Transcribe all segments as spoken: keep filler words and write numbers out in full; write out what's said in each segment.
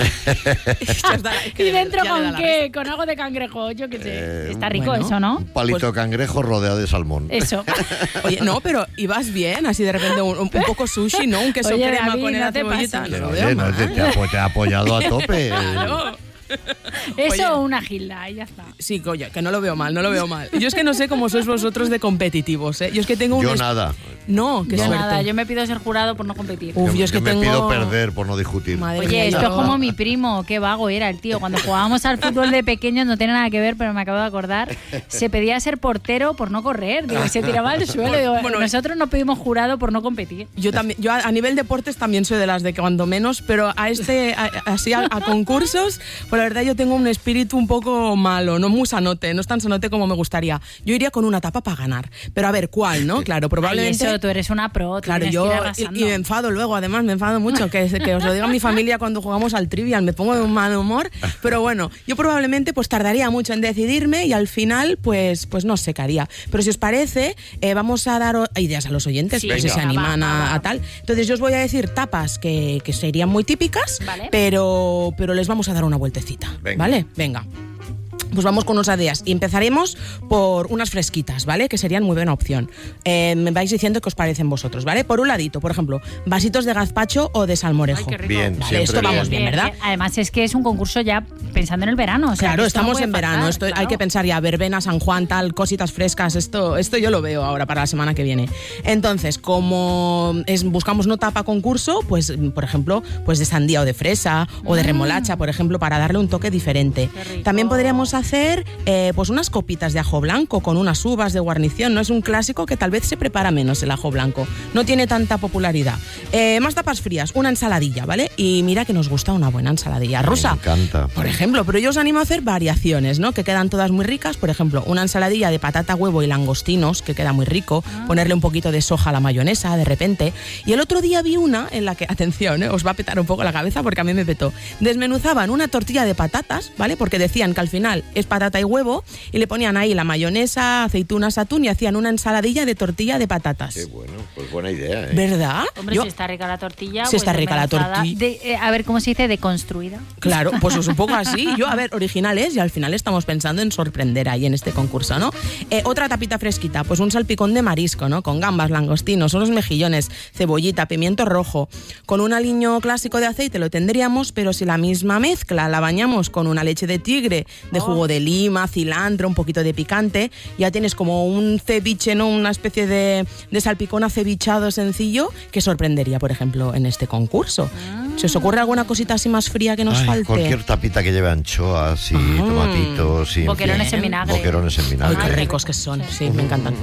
¿Y dentro con qué? Con algo de cangrejo, yo qué sé. Eh, Está rico bueno, eso, ¿no? Un palito pues, de cangrejo rodeado de salmón. Eso. Oye, no, pero ibas bien, así de repente un, un poco sushi, ¿no? Un queso Oye, crema David, con no la te cebollita. pases. No, Oye, no, te, te, te ha apoyado a tope. Claro. Eso o una gilda, y ya está. Sí, coño, que no lo veo mal, no lo veo mal. Yo es que no sé cómo sois vosotros de competitivos, ¿eh? Yo es que tengo un... Yo est- nada. No, qué Yo suerte. nada, yo me pido ser jurado por no competir. Uf, yo, yo es que yo me tengo... pido perder por no discutir. Madre Oye, mía, esto yo- es como mi primo, qué vago era el tío. Cuando jugábamos al fútbol de pequeños, no tiene nada que ver, pero me acabo de acordar, se pedía ser portero por no correr, digo, se tiraba al suelo. Digo, Bueno, nosotros nos pedimos jurado por no competir. Yo también, yo a, a nivel deportes también soy de las de que cuando menos, pero a este, a, así a, a concursos, pues la verdad yo tengo un espíritu un poco malo, no muy sanote, no es tan sanote como me gustaría. Yo iría con una tapa para ganar, pero a ver, ¿cuál, no? Claro, probablemente... Ay, eso, tú eres una pro, tú Claro, tienes yo que ir y, arrasando. y me enfado luego, además me enfado mucho, que, que os lo diga mi familia cuando jugamos al Trivial, me pongo de un mal humor, pero bueno, yo probablemente pues tardaría mucho en decidirme y al final pues, pues no sé qué haría. Pero si os parece, eh, vamos a dar o- ideas a los oyentes, Sí, pues si venga. se animan Va, va, a, va. a tal. Entonces yo os voy a decir tapas que, que serían muy típicas, Vale. pero, pero les vamos a dar una vueltecita, Venga. ¿vale? Venga. Pues vamos con unas ideas y empezaremos por unas fresquitas, ¿vale? Que serían muy buena opción. Eh, me vais diciendo qué os parecen vosotros, ¿vale? Por un ladito, por ejemplo, vasitos de gazpacho o de salmorejo. Ay, qué rico. Bien, Vale, siempre esto bien. vamos bien, ¿verdad? Además es que es un concurso ya pensando en el verano. O sea, Claro, que esto no estamos puede en verano, faltar, esto claro. hay que pensar ya, verbena, San Juan, tal, cositas frescas, esto, esto yo lo veo ahora para la semana que viene. Entonces, como es, buscamos no tapa concurso, pues por ejemplo, pues de sandía o de fresa o de remolacha, por ejemplo, para darle un toque diferente. Qué rico. También podríamos hacer eh, pues unas copitas de ajo blanco con unas uvas de guarnición, no es un clásico que tal vez se prepara menos el ajo blanco, no tiene tanta popularidad. Eh, más tapas frías, una ensaladilla, ¿vale? Y mira que nos gusta una buena ensaladilla rusa. Me encanta. Por ejemplo, pero yo os animo a hacer variaciones, ¿no? Que quedan todas muy ricas. Por ejemplo, una ensaladilla de patata, huevo y langostinos, que queda muy rico. Ah. Ponerle un poquito de soja a la mayonesa, de repente. Y el otro día vi una en la que, atención, ¿eh? Os va a petar un poco la cabeza porque a mí me petó. Desmenuzaban una tortilla de patatas, ¿vale? Porque decían que al final es patata y huevo, y le ponían ahí la mayonesa, aceitunas, atún, y hacían una ensaladilla de tortilla de patatas. Qué bueno, pues buena idea, ¿eh? ¿Verdad? Hombre, Yo- si está rica la tortilla. Si está pues rica la desmenuzada, tortilla. de- eh, a ver, ¿cómo se dice? Deconstruida. Claro, pues es un poco así. Yo, a ver, originales y al final estamos pensando en sorprender ahí en este concurso, ¿no? Eh, otra tapita fresquita, pues un salpicón de marisco, ¿no? Con gambas, langostinos, unos mejillones, cebollita, pimiento rojo. Con un aliño clásico de aceite lo tendríamos, pero si la misma mezcla la bañamos con una leche de tigre, de Oh. jugo de lima, cilantro, un poquito de picante, ya tienes como un ceviche, ¿no? Una especie de, de salpicón acevichado sencillo que sorprendería, por ejemplo, en este concurso. ¿Se os ocurre alguna cosita así más fría que nos Ay, falte? cualquier tapita que lleve anchoas y Ah. tomatitos y Boquerones fin, en vinagre. boquerones en Ay, vinagre. qué Ay, qué ricos rico. que son. Sí. Sí, me encantan.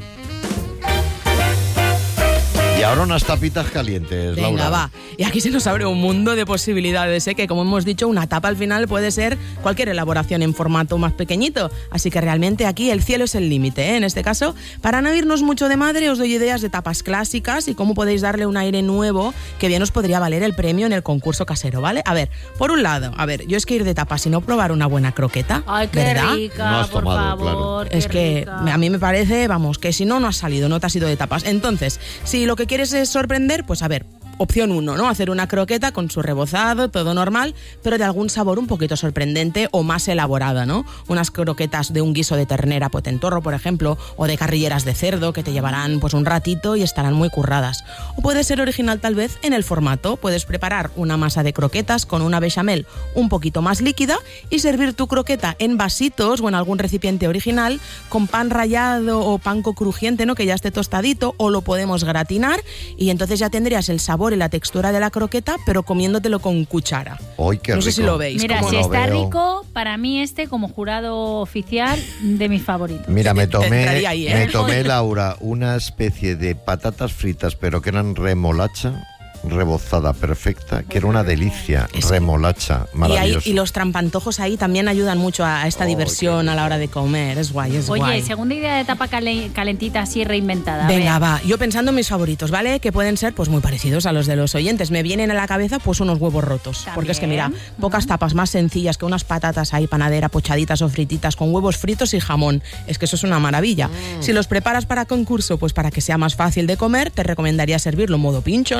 Y ahora unas tapitas calientes, Venga, Laura. va. Y aquí se nos abre un mundo de posibilidades, ¿eh? Que como hemos dicho, una tapa al final puede ser cualquier elaboración en formato más pequeñito. Así que realmente aquí el cielo es el límite, ¿eh? En este caso, para no irnos mucho de madre, os doy ideas de tapas clásicas y cómo podéis darle un aire nuevo que bien os podría valer el premio en el concurso casero, ¿vale? A ver, por un lado, a ver, yo es que ir de tapas y no probar una buena croqueta, Ay, qué ¿verdad? rica, No has por tomado, favor. Es qué que rica. a mí me parece, vamos, que si no, no has salido, no te has ido de tapas. Entonces, si lo que quieres es sorprender, pues a ver, opción uno, ¿no? Hacer una croqueta con su rebozado, todo normal, pero de algún sabor un poquito sorprendente o más elaborada, ¿no? Unas croquetas de un guiso de ternera potentorro, por ejemplo, o de carrilleras de cerdo que te llevarán pues un ratito y estarán muy curradas. O puede ser original tal vez en el formato. Puedes preparar una masa de croquetas con una bechamel un poquito más líquida y servir tu croqueta en vasitos o en algún recipiente original con pan rallado o panko crujiente, ¿no? Que ya esté tostadito, o lo podemos gratinar y entonces ya tendrías el sabor y la textura de la croqueta, pero comiéndotelo con cuchara. ¡Ay, qué No sé rico! si lo veis. Mira, ¿cómo si no? está veo. rico, para mí este como jurado oficial de mis favoritos. Mira, me Te- te tomé, entraría ahí, ¿eh? me tomé, Laura, una especie de patatas fritas, pero que eran remolacha, rebozada perfecta, que era una delicia. Es- Remolacha, Y, ahí, maravilloso. y los trampantojos ahí también ayudan mucho a esta Oh, diversión qué a la hora de comer. Es guay, es Oye, guay. segunda idea de tapa cale- calentita así reinventada. a Venga, ver. va. Yo pensando en mis favoritos, ¿vale? Que pueden ser pues muy parecidos a los de los oyentes. Me vienen a la cabeza pues unos huevos rotos. También. Porque es que mira, pocas tapas más sencillas que unas patatas ahí panadera, pochaditas o frititas con huevos fritos y jamón. Es que eso es una maravilla. Si los preparas para concurso, pues para que sea más fácil de comer, te recomendaría servirlo en modo pincho, ¿no? Sobre una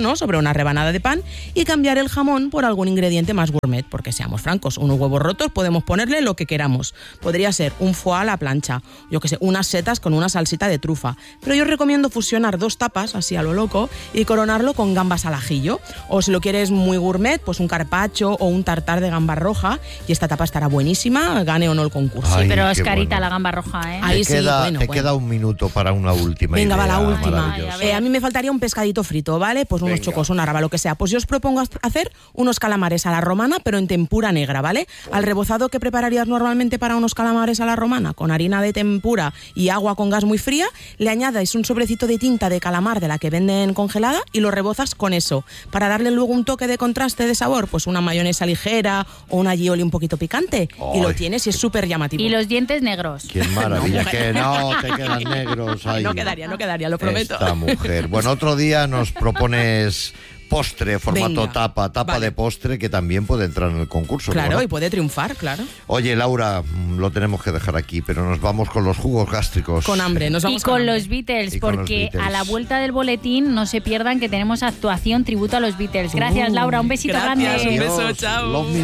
una rebanada de pan y cambiar el jamón por algún ingrediente más gourmet, porque seamos francos, unos huevos rotos podemos ponerle lo que queramos. Podría ser un foie a la plancha, yo que sé, unas setas con una salsita de trufa. Pero yo os recomiendo fusionar dos tapas, así a lo loco, y coronarlo con gambas al ajillo. O si lo quieres muy gourmet, pues un carpaccio o un tartar de gamba roja, y esta tapa estará buenísima, gane o no el concurso. Ay, Sí, pero es qué carita bueno. la gamba roja, ¿eh? Ahí te sí, queda, bueno, te bueno. queda un minuto para una última Venga, va idea. la última. Maravillosa. Ay, Eh, a mí me faltaría un pescadito frito, ¿vale? Pues unos Venga. chocos, una raba, lo que sea. Pues yo os propongo hacer unos calamares a la romana, pero en tempura negra, ¿vale? Al rebozado que prepararías normalmente para unos calamares a la romana, con harina de tempura y agua con gas muy fría, le añadáis un sobrecito de tinta de calamar de la que venden congelada y lo rebozas con eso. Para darle luego un toque de contraste de sabor, pues una mayonesa ligera o una aioli un poquito picante. Y lo Ay, tienes y es súper llamativo. Y los dientes negros. Qué maravilla, que no te quedan negros ahí. No quedaría, no quedaría, lo prometo. Esta mujer. Bueno, otro día nos propones postre, formato Venga, tapa, tapa vale. de postre, que también puede entrar en el concurso. Claro, ¿no? y puede triunfar, claro. Oye, Laura, mm, lo tenemos que dejar aquí, pero nos vamos con los jugos gástricos. Con hambre, nos Y vamos con hambre. los Beatles, Y con los porque Beatles. a la vuelta del boletín no se pierdan que tenemos actuación tributo a los Beatles. Gracias, Uh, Laura. Un besito gracias, grande. un beso, Adiós. chao. Love me